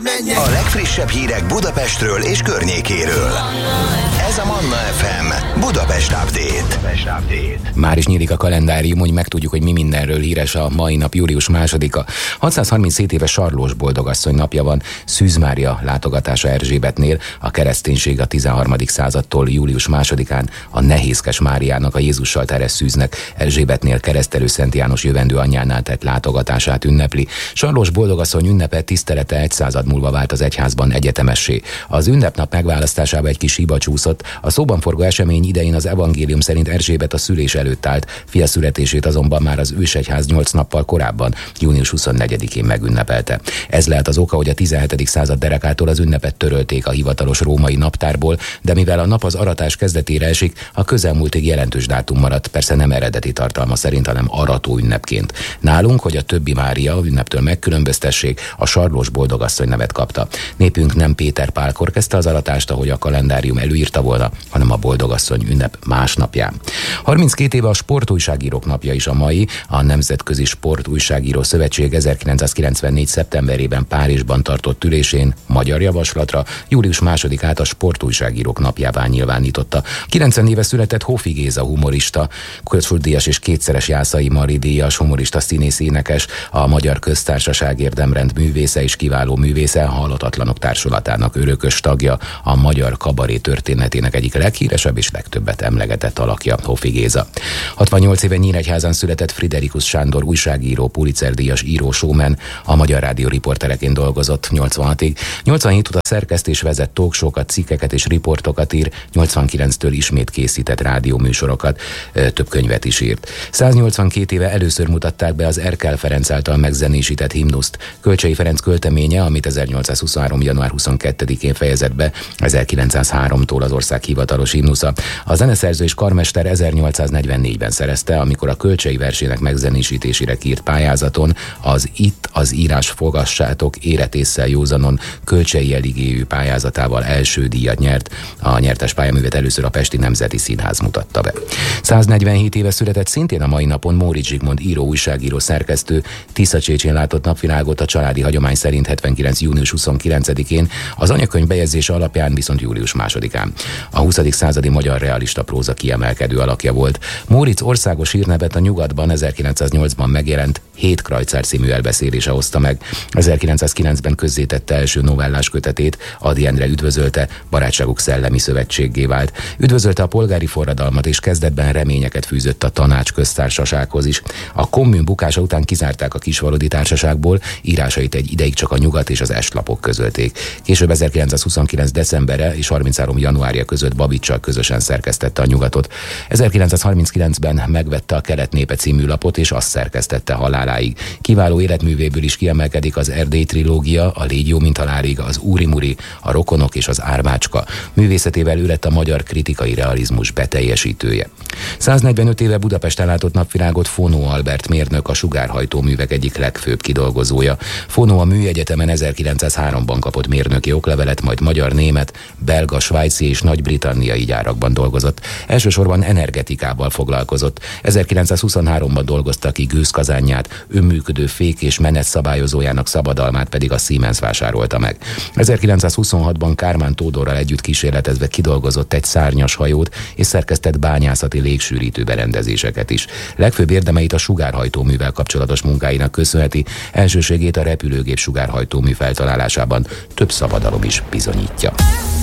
A legfrissebb hírek Budapestről és környékéről. Ez a Manna FM Budapest Update. Már is nyílik a kalendárium, hogy megtudjuk, hogy mi mindenről híres a mai nap, július 2-a. 637 éves Sarlós boldogasszony napja van, Szűz Mária látogatása Erzsébetnél, a kereszténység a 13. századtól július 2-án a Nehézkes Máriának, a Jézussal teres szűznek Erzsébetnél keresztelő Szent János jövendő anyjánál tett látogatását ünnepli. Sarlós boldogasszony ünnepe, tisztelete egy század múlva vált az egyházban egyetemessé. Az ünnepnap megválasztásába egy kis hiba csúszott, a szóban forgó esemény idején az evangélium szerint Erzsébet a szülés előtt állt, fia születését azonban már az ősegyház 8 nappal korábban, június 24-én megünnepelte. Ez lehet az oka, hogy a 17. század derekától az ünnepet törölték a hivatalos római naptárból, de mivel a nap az aratás kezdetére esik, a közelmúltig jelentős dátum maradt, persze nem eredeti tartalma szerint, hanem arató ünnepként. Nálunk, hogy a többi Mária ünneptől megkülönböztessék, a Sarlós boldogasszony nevet kapta. Népünk nem Péter Pálkor kezdte az aratást, ahogy a kalendárium előírta volna, hanem a boldogasszony ünnep másnapján. 32 éve a Sportújságírók napja is a mai. A Nemzetközi Sportújságíró Szövetség 1994. szeptemberében Párizsban tartott ülésén magyar javaslatra július 2-át a Sportújságírók napjává nyilvánította. 90 éve született Hofi Géza humorista, Kossuth-díjas és kétszeres Jászai Mari díjas humorista, színész, énekes, a Magyar Köztársaság érdemrend művésze és kiváló művésze, a Halhatatlanok Társulatának örökös tagja, a magyar kabaré történetének egyik leghíresebb és legtöbbet emlegetett alakja, Hofi Géza. 68 éve Nyíregyházán született Friderikus Sándor újságíró, Pulitzer-díjas író, showman, a Magyar Rádió riportereként dolgozott 86-ig. 87 óta szerkesztés vezet, talkshowokat, cikkeket és riportokat ír, 89-től ismét készített rádióműsorokat, több könyvet is írt. 182 éve először mutatták be az Erkel Ferenc által megzenésített himnuszt. Kölcsey Ferenc költeménye, amit 1823. január 22-én fejezett be, 1903-tól az ország hivatalos himnusza. A zeneszerző és karmester 1844-ben szerezte, amikor a Kölcsey versének megzenésítésére kírt pályázaton az Itt az írás fogassátok éretésszel józanon Kölcsey eligéjű pályázatával első díjat nyert. A nyertes pályaművet először a Pesti Nemzeti Színház mutatta be. 147 éve született szintén a mai napon Móricz Zsigmond író, újságíró, szerkesztő. Tisza-Csécsén látott napvilágot a családi hagyomány szerint 79. június 29-én, az anyakönyv bejegyzése alapján viszont július 2-án. A 20. századi magyar realista próza kiemelkedő alakja volt. Móricz országos hírnevet a Nyugatban 1908-ban megjelent 7 Krajcár című elbeszélése hozta meg. 1909-ben közzétette első novellás kötetét, Ady Endre üdvözölte, barátságuk szellemi szövetséggé vált. Üdvözölte a polgári forradalmat és kezdetben reményeket fűzött a Tanács Köztársasághoz is. A kommun bukása után kizárták a Kisvalodi Társaságból, írásait egy ideig csak a Nyugat és az Est-lapok közölték. Később 1929. decembere és 33. januárja között Babicsal közösen szerkesztette a Nyugatot. 1939-ben megvette a Kelet népe című lapot és azt szerkesztette haláláig. Kiváló életművéből is kiemelkedik az Erdély trilógia, a Légy jó, mint halálig, az Úri Muri, a Rokonok és az Árvácska. Művészetével ő lett a magyar kritikai realizmus beteljesítője. 145 éve Budapesten látott napvilágot Fonó Albert mérnök, a sugárhajtóművek egyik legfőbb kidolgozója. Fonó a Műegyetemen 1903-ban kapott mérnöki oklevelet, majd magyar, német, belga, svájci és nagy-britanniai gyárakban dolgozott. Elsősorban energetikával foglalkozott. 1923-ban dolgozta ki gőzkazánját, önműködő fék és menet szabályozójának szabadalmát pedig a Siemens vásárolta meg. 1926-ban Kármán Tódorral együtt kísérletezve kidolgozott egy szárnyas hajót és szerkesztett bányászati légsűrítő berendezéseket is. Legfőbb érdemeit a sugárhajtóművel kapcsolatos munkáinak köszönheti, elsőségét a repülőgép sugárhajtómű feltalálásában több szabadalom is bizonyítja.